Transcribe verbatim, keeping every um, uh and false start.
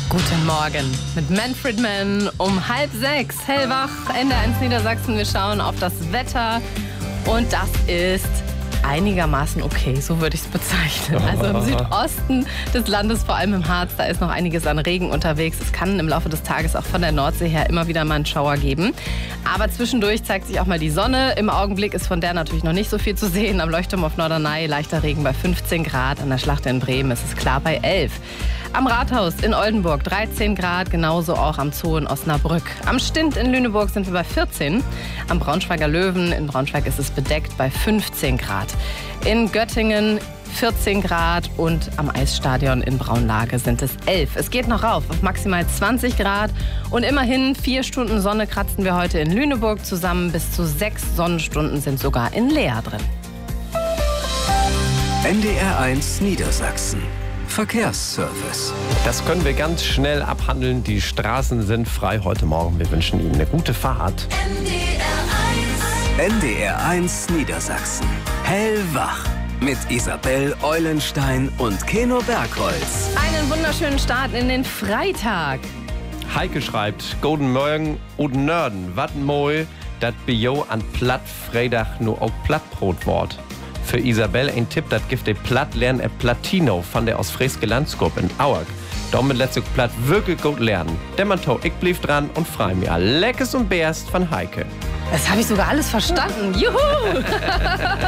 Guten Morgen mit Manfred Mann um halb sechs. Hellwach, N D R eins Niedersachsen. Wir schauen auf das Wetter und das ist einigermaßen okay, so würde ich es bezeichnen. Also im Südosten des Landes, vor allem im Harz, da ist noch einiges an Regen unterwegs. Es kann im Laufe des Tages auch von der Nordsee her immer wieder mal einen Schauer geben. Aber zwischendurch zeigt sich auch mal die Sonne. Im Augenblick ist von der natürlich noch nicht so viel zu sehen. Am Leuchtturm auf Norderney leichter Regen bei fünfzehn Grad. An der Schlacht in Bremen ist es klar bei elf. Am Rathaus in Oldenburg dreizehn Grad, genauso auch am Zoo in Osnabrück. Am Stint in Lüneburg sind wir bei vierzehn. Am Braunschweiger Löwen in Braunschweig ist es bedeckt bei fünfzehn Grad. In Göttingen vierzehn Grad und am Eisstadion in Braunlage sind es elf. Es geht noch rauf auf maximal zwanzig Grad und immerhin vier Stunden Sonne kratzen wir heute in Lüneburg zusammen. Bis zu sechs Sonnenstunden sind sogar in Leer drin. N D R eins Niedersachsen. Verkehrsservice. Das können wir ganz schnell abhandeln. Die Straßen sind frei heute Morgen. Wir wünschen Ihnen eine gute Fahrt. N D R eins Niedersachsen. Hellwach. Mit Isabel Eulenstein und Keno Bergholz. Einen wunderschönen Start in den Freitag. Heike schreibt, Guten Morgen und Nörden, wat moi, dat bio an platt Freitag nur auch Plattbrotwort. Für Isabel ein Tipp, das gibt ihr platt lernen, er Platino von der aus Freske Landskop in Auerk. Damit lässt sich platt wirklich gut lernen. Demmerto, ich blieb dran und frei mir. Leckes und Bärst von Heike. Das habe ich sogar alles verstanden. Juhu!